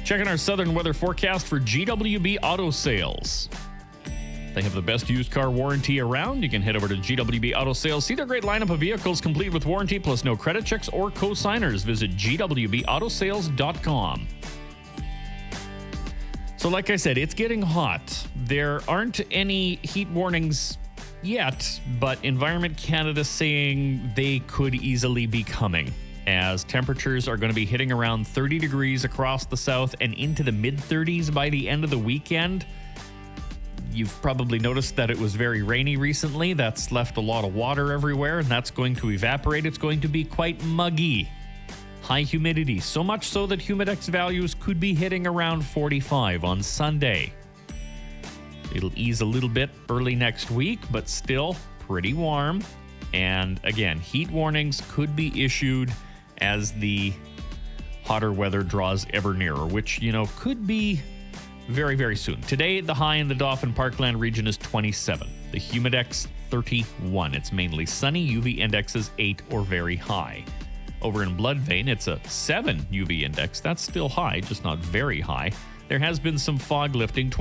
Checking our southern weather forecast for GWB Auto Sales. They have the best used car warranty around. You can head over to GWB Auto Sales. See their great lineup of vehicles complete with warranty plus no credit checks or co-signers. Visit gwbautosales.com. So like I said, it's getting hot. There aren't any heat warnings yet, but Environment Canada saying they could easily be coming, as temperatures are going to be hitting around 30 degrees across the south and into the mid-30s by the end of the weekend. You've probably noticed that it was very rainy recently. That's left a lot of water everywhere, and that's going to evaporate. It's going to be quite muggy. High humidity, so much so that Humidex values could be hitting around 45 on Sunday. It'll ease a little bit early next week, but still pretty warm. And again, heat warnings could be issued as the hotter weather draws ever nearer, which, could be very, very soon. Today, the high in the Dauphin Parkland region is 27. The Humidex, 31. It's mainly sunny. UV index is 8 or very high. Over in Bloodvein, it's a 7 UV index. That's still high, just not very high. There has been some fog lifting.